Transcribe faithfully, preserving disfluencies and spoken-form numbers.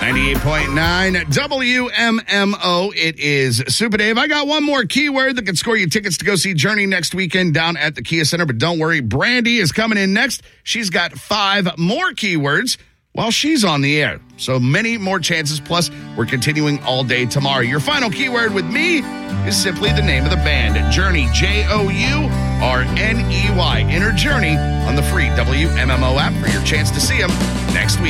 ninety-eight point nine W M M O. It is Super Dave. I got one more keyword that can score you tickets to go see Journey next weekend down at the Kia Center. But don't worry, Brandy is coming in next. She's got five more keywords while she's on the air. So many more chances. Plus, we're continuing all day tomorrow. Your final keyword with me is simply the name of the band, Journey, J O U R N E Y. Enter Journey on the free W M M O app for your chance to see them next week.